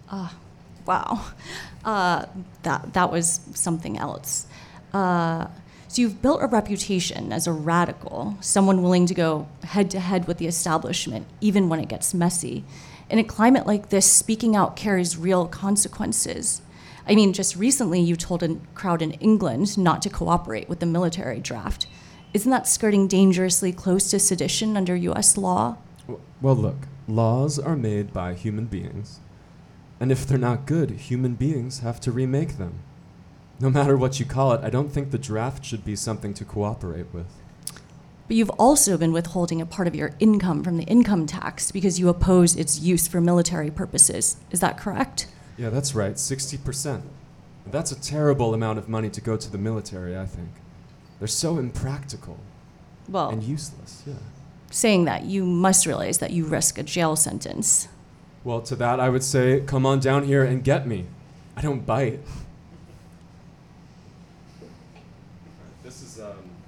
Wow. That was something else. So you've built a reputation as a radical, someone willing to go head-to-head with the establishment, even when it gets messy. In a climate like this, speaking out carries real consequences. I mean, just recently you told a crowd in England not to cooperate with the military draft. Isn't that skirting dangerously close to sedition under US law? Well, look, laws are made by human beings. And if they're not good, human beings have to remake them. No matter what you call it, I don't think the draft should be something to cooperate with. But you've also been withholding a part of your income from the income tax because you oppose its use for military purposes. Is that correct? Yeah, that's right, 60%. That's a terrible amount of money to go to the military, I think. They're so impractical Well, and useless, yeah. saying that, you must realize that you risk a jail sentence. Well, to that I would say, come on down here and get me. I don't bite. This is